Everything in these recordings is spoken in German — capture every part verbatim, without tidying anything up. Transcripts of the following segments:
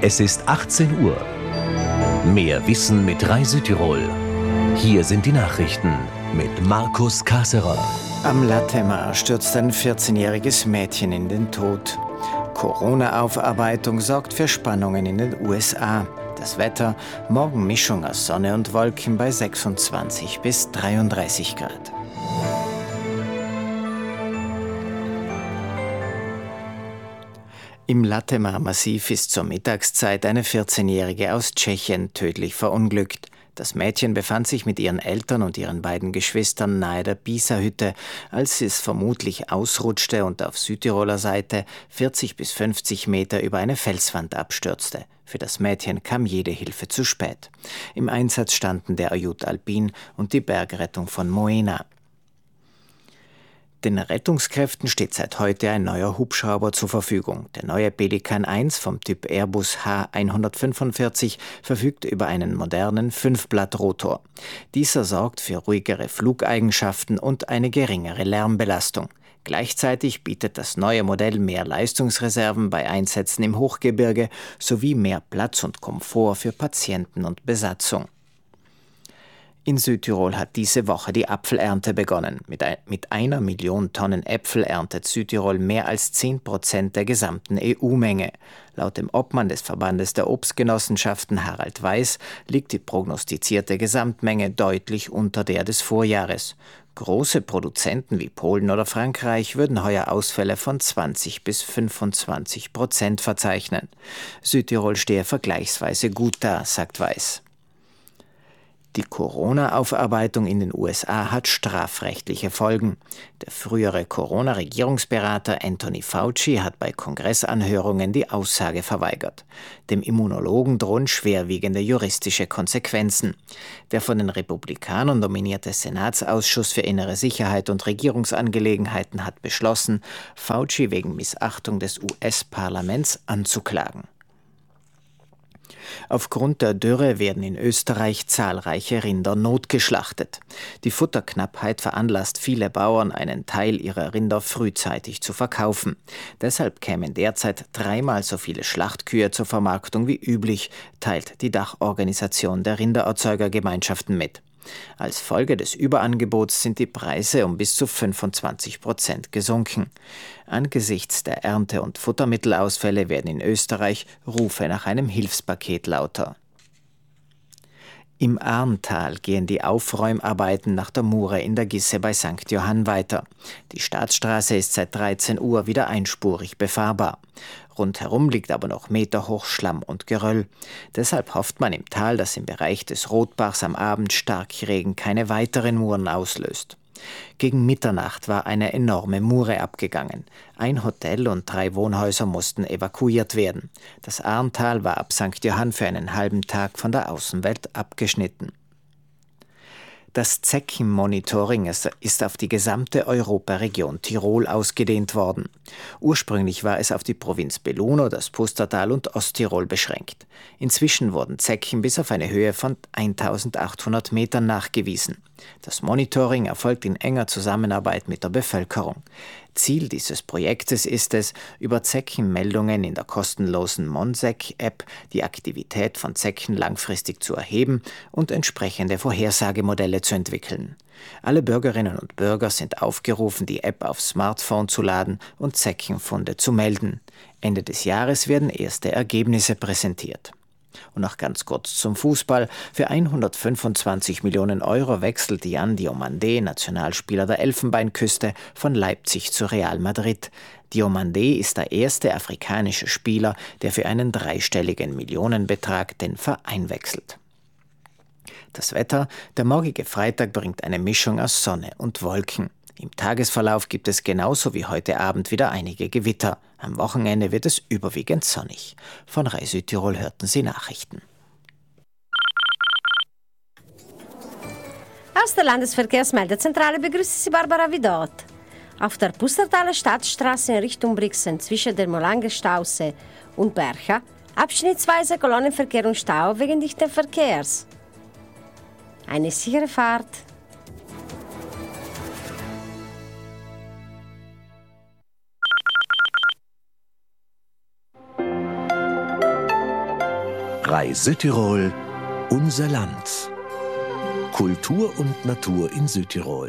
Es ist achtzehn Uhr. Mehr Wissen mit Rai Südtirol. Hier sind die Nachrichten mit Markus Kasserer. Am Latemar stürzt ein vierzehnjähriges Mädchen in den Tod. Corona-Aufarbeitung sorgt für Spannungen in den U S A. Das Wetter, morgen Mischung aus Sonne und Wolken bei sechsundzwanzig bis dreiunddreißig Grad. Im Latemar-Massiv ist zur Mittagszeit eine vierzehnjährige aus Tschechien tödlich verunglückt. Das Mädchen befand sich mit ihren Eltern und ihren beiden Geschwistern nahe der Pisa-Hütte, als es vermutlich ausrutschte und auf Südtiroler Seite vierzig bis fünfzig Meter über eine Felswand abstürzte. Für das Mädchen kam jede Hilfe zu spät. Im Einsatz standen der Ajut Alpin und die Bergrettung von Moena. Den Rettungskräften steht seit heute ein neuer Hubschrauber zur Verfügung. Der neue Pelikan eins vom Typ Airbus H hundertfünfundvierzig verfügt über einen modernen Fünfblattrotor. Dieser sorgt für ruhigere Flugeigenschaften und eine geringere Lärmbelastung. Gleichzeitig bietet das neue Modell mehr Leistungsreserven bei Einsätzen im Hochgebirge sowie mehr Platz und Komfort für Patienten und Besatzung. In Südtirol hat diese Woche die Apfelernte begonnen. Mit, ein, mit einer Million Tonnen Äpfel erntet Südtirol mehr als zehn Prozent der gesamten E U-Menge. Laut dem Obmann des Verbandes der Obstgenossenschaften Harald Weiß liegt die prognostizierte Gesamtmenge deutlich unter der des Vorjahres. Große Produzenten wie Polen oder Frankreich würden heuer Ausfälle von zwanzig bis fünfundzwanzig Prozent verzeichnen. Südtirol stehe vergleichsweise gut da, sagt Weiß. Die Corona-Aufarbeitung in den U S A hat strafrechtliche Folgen. Der frühere Corona-Regierungsberater Anthony Fauci hat bei Kongressanhörungen die Aussage verweigert. Dem Immunologen drohen schwerwiegende juristische Konsequenzen. Der von den Republikanern dominierte Senatsausschuss für innere Sicherheit und Regierungsangelegenheiten hat beschlossen, Fauci wegen Missachtung des U S-Parlaments anzuklagen. Aufgrund der Dürre werden in Österreich zahlreiche Rinder notgeschlachtet. Die Futterknappheit veranlasst viele Bauern, einen Teil ihrer Rinder frühzeitig zu verkaufen. Deshalb kämen derzeit dreimal so viele Schlachtkühe zur Vermarktung wie üblich, teilt die Dachorganisation der Rindererzeugergemeinschaften mit. Als Folge des Überangebots sind die Preise um bis zu fünfundzwanzig Prozent gesunken. Angesichts der Ernte- und Futtermittelausfälle werden in Österreich Rufe nach einem Hilfspaket lauter. Im Arntal gehen die Aufräumarbeiten nach der Mure in der Gisse bei Sankt Johann weiter. Die Staatsstraße ist seit dreizehn Uhr wieder einspurig befahrbar. Rundherum liegt aber noch meterhoch Schlamm und Geröll. Deshalb hofft man im Tal, dass im Bereich des Rotbachs am Abend Starkregen keine weiteren Muren auslöst. Gegen Mitternacht war eine enorme Mure abgegangen. Ein Hotel und drei Wohnhäuser mussten evakuiert werden. Das Arntal war ab Sankt Johann für einen halben Tag von der Außenwelt abgeschnitten. Das Zeckenmonitoring ist auf die gesamte Europaregion Tirol ausgedehnt worden. Ursprünglich war es auf die Provinz Belluno, das Pustertal und Osttirol beschränkt. Inzwischen wurden Zecken bis auf eine Höhe von eintausendachthundert Metern nachgewiesen. Das Monitoring erfolgt in enger Zusammenarbeit mit der Bevölkerung. Ziel dieses Projektes ist es, über Zeckenmeldungen in der kostenlosen Monsec-App die Aktivität von Zecken langfristig zu erheben und entsprechende Vorhersagemodelle zu entwickeln. Alle Bürgerinnen und Bürger sind aufgerufen, die App aufs Smartphone zu laden und Zeckenfunde zu melden. Ende des Jahres werden erste Ergebnisse präsentiert. Und noch ganz kurz zum Fußball. Für hundertfünfundzwanzig Millionen Euro wechselt Yan Diomandé, Nationalspieler der Elfenbeinküste, von Leipzig zu Real Madrid. Diomandé ist der erste afrikanische Spieler, der für einen dreistelligen Millionenbetrag den Verein wechselt. Das Wetter: Der morgige Freitag bringt eine Mischung aus Sonne und Wolken. Im Tagesverlauf gibt es genauso wie heute Abend wieder einige Gewitter. Am Wochenende wird es überwiegend sonnig. Von Rai Südtirol hörten Sie Nachrichten. Aus der Landesverkehrsmeldezentrale begrüßt Sie Barbara Vidot. Auf der Pustertaler Stadtstraße in Richtung Brixen zwischen der Molange-Stausee und Bercha abschnittsweise Kolonnenverkehr und Stau wegen dichten Verkehrs. Eine sichere Fahrt. Frei Südtirol, unser Land. Kultur und Natur in Südtirol.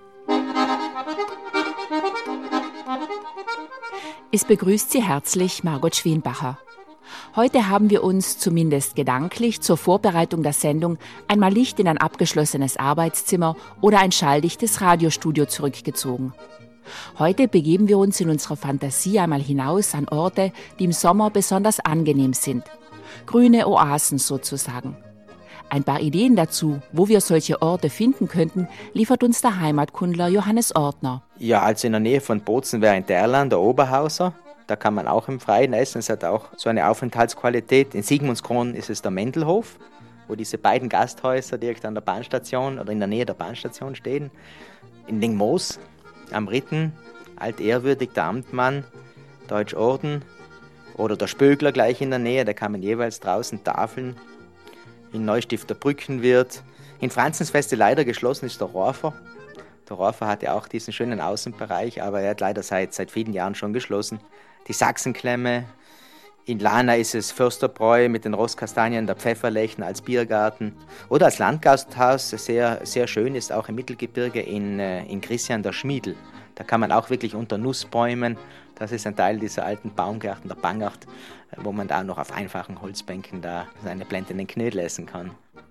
Es begrüßt Sie herzlich Margot Schwienbacher. Heute haben wir uns zumindest gedanklich zur Vorbereitung der Sendung einmal nicht in ein abgeschlossenes Arbeitszimmer oder ein schalldichtes Radiostudio zurückgezogen. Heute begeben wir uns in unserer Fantasie einmal hinaus an Orte, die im Sommer besonders angenehm sind. Grüne Oasen sozusagen. Ein paar Ideen dazu, wo wir solche Orte finden könnten, liefert uns der Heimatkundler Johannes Ortner. Ja, also in der Nähe von Bozen wäre in Derlan der Oberhauser. Da kann man auch im Freien essen. Es hat auch so eine Aufenthaltsqualität. In Sigmundskron ist es der Mendelhof, wo diese beiden Gasthäuser direkt an der Bahnstation oder in der Nähe der Bahnstation stehen. In Lingmoos am Ritten, altehrwürdig der Amtmann, Deutschorden oder der Spögler gleich in der Nähe. Da kann man jeweils draußen tafeln. In Neustifter Brückenwirt. In Franzensfeste leider geschlossen ist der Rohrfer. Der Rohrfer hatte auch diesen schönen Außenbereich, aber er hat leider seit, seit vielen Jahren schon geschlossen. Die Sachsenklemme. In Lana ist es Försterbräu mit den Rostkastanien, der Pfefferlechen als Biergarten. Oder als Landgasthaus, sehr, sehr schön ist auch im Mittelgebirge in, in Christian der Schmiedl. Da kann man auch wirklich unter Nussbäumen, das ist ein Teil dieser alten Baumgärten der Bangacht, wo man da noch auf einfachen Holzbänken da seine blendenden Knödel essen kann.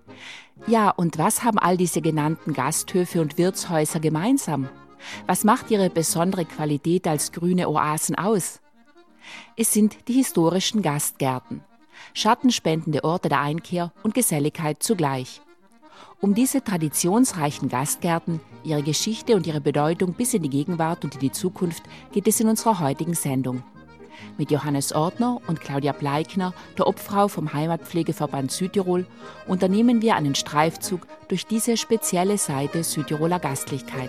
Ja, und was haben all diese genannten Gasthöfe und Wirtshäuser gemeinsam? Was macht ihre besondere Qualität als grüne Oasen aus? Es sind die historischen Gastgärten, schattenspendende Orte der Einkehr und Geselligkeit zugleich. Um diese traditionsreichen Gastgärten, ihre Geschichte und ihre Bedeutung bis in die Gegenwart und in die Zukunft geht es in unserer heutigen Sendung. Mit Johannes Ortner und Claudia Bleikner, der Obfrau vom Heimatpflegeverband Südtirol, unternehmen wir einen Streifzug durch diese spezielle Seite Südtiroler Gastlichkeit.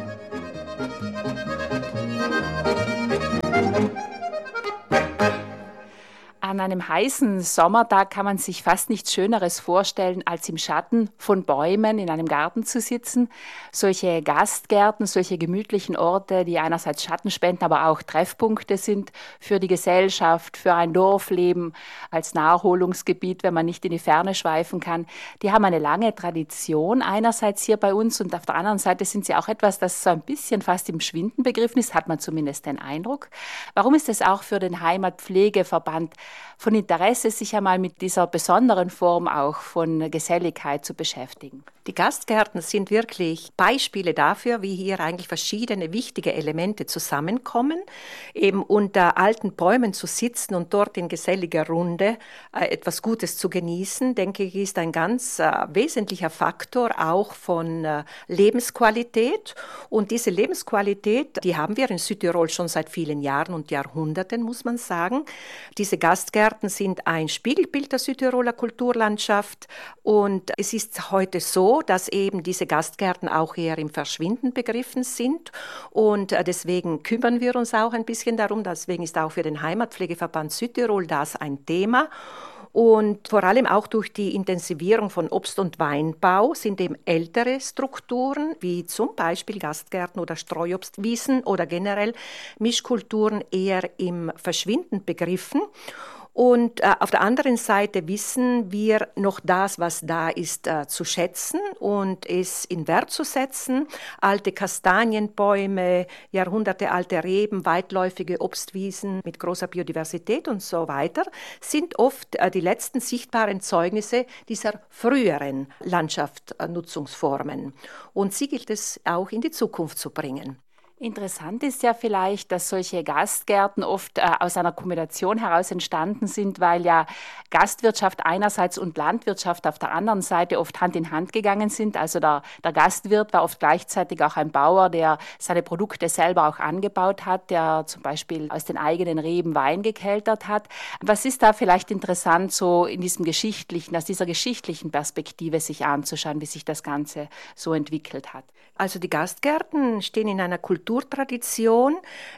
An einem heißen Sommertag kann man sich fast nichts Schöneres vorstellen, als im Schatten von Bäumen in einem Garten zu sitzen. Solche Gastgärten, solche gemütlichen Orte, die einerseits Schatten spenden, aber auch Treffpunkte sind für die Gesellschaft, für ein Dorfleben, als Naherholungsgebiet, wenn man nicht in die Ferne schweifen kann. Die haben eine lange Tradition einerseits hier bei uns und auf der anderen Seite sind sie auch etwas, das so ein bisschen fast im Schwinden begriffen ist, hat man zumindest den Eindruck. Warum ist es auch für den Heimatpflegeverband von Interesse, sich einmal mit dieser besonderen Form auch von Geselligkeit zu beschäftigen? Die Gastgärten sind wirklich Beispiele dafür, wie hier eigentlich verschiedene wichtige Elemente zusammenkommen. Eben unter alten Bäumen zu sitzen und dort in geselliger Runde äh, etwas Gutes zu genießen, denke ich, ist ein ganz äh, wesentlicher Faktor auch von äh, Lebensqualität. Und diese Lebensqualität, die haben wir in Südtirol schon seit vielen Jahren und Jahrhunderten, muss man sagen. Diese Gastgärten sind ein Spiegelbild der Südtiroler Kulturlandschaft und es ist heute so, dass eben diese Gastgärten auch eher im Verschwinden begriffen sind und deswegen kümmern wir uns auch ein bisschen darum. Deswegen ist auch für den Heimatpflegeverband Südtirol das ein Thema. Und vor allem auch durch die Intensivierung von Obst- und Weinbau sind eben ältere Strukturen, wie zum Beispiel Gastgärten oder Streuobstwiesen oder generell Mischkulturen eher im Verschwinden begriffen. Und äh, auf der anderen Seite wissen wir noch das, was da ist, äh, zu schätzen und es in Wert zu setzen. Alte Kastanienbäume, jahrhundertealte Reben, weitläufige Obstwiesen mit großer Biodiversität und so weiter sind oft äh, die letzten sichtbaren Zeugnisse dieser früheren Landschaftsnutzungsformen. Und sie gilt es auch in die Zukunft zu bringen. Interessant ist ja vielleicht, dass solche Gastgärten oft äh, aus einer Kombination heraus entstanden sind, weil ja Gastwirtschaft einerseits und Landwirtschaft auf der anderen Seite oft Hand in Hand gegangen sind. Also der, der Gastwirt war oft gleichzeitig auch ein Bauer, der seine Produkte selber auch angebaut hat, der zum Beispiel aus den eigenen Reben Wein gekeltert hat. Was ist da vielleicht interessant, so in diesem geschichtlichen, aus dieser geschichtlichen Perspektive sich anzuschauen, wie sich das Ganze so entwickelt hat? Also die Gastgärten stehen in einer Kulturtradition,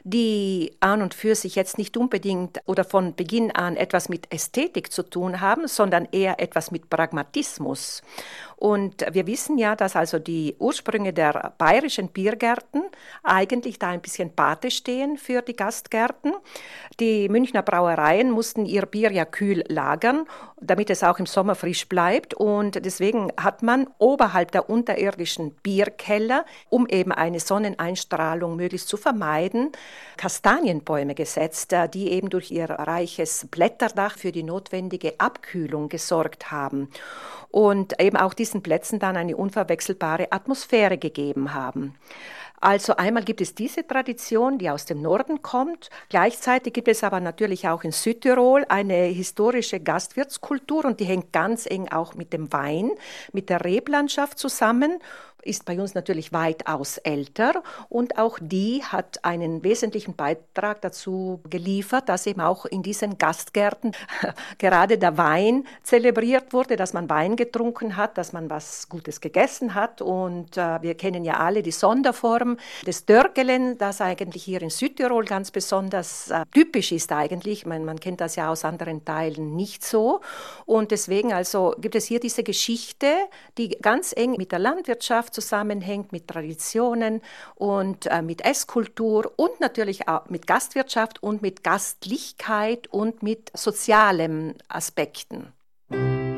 die an und für sich jetzt nicht unbedingt oder von Beginn an etwas mit Ästhetik zu tun haben, sondern eher etwas mit Pragmatismus. Und wir wissen ja, dass also die Ursprünge der bayerischen Biergärten eigentlich da ein bisschen Pate stehen für die Gastgärten. Die Münchner Brauereien mussten ihr Bier ja kühl lagern, damit es auch im Sommer frisch bleibt. Und deswegen hat man oberhalb der unterirdischen Bierkeller, um eben eine Sonneneinstrahlung möglichst zu vermeiden, Kastanienbäume gesetzt, die eben durch ihr reiches Blätterdach für die notwendige Abkühlung gesorgt haben und eben auch diesen Plätzen dann eine unverwechselbare Atmosphäre gegeben haben. Also einmal gibt es diese Tradition, die aus dem Norden kommt. Gleichzeitig gibt es aber natürlich auch in Südtirol eine historische Gastwirtskultur und die hängt ganz eng auch mit dem Wein, mit der Reblandschaft zusammen. Ist bei uns natürlich weitaus älter und auch die hat einen wesentlichen Beitrag dazu geliefert, dass eben auch in diesen Gastgärten gerade der Wein zelebriert wurde, dass man Wein getrunken hat, dass man was Gutes gegessen hat und äh, wir kennen ja alle die Sonderform des Dörgelen, das eigentlich hier in Südtirol ganz besonders äh, typisch ist eigentlich. Man, man kennt das ja aus anderen Teilen nicht so und deswegen also gibt es hier diese Geschichte, die ganz eng mit der Landwirtschaft zusammenhängt, mit Traditionen und äh, mit Esskultur und natürlich auch mit Gastwirtschaft und mit Gastlichkeit und mit sozialen Aspekten.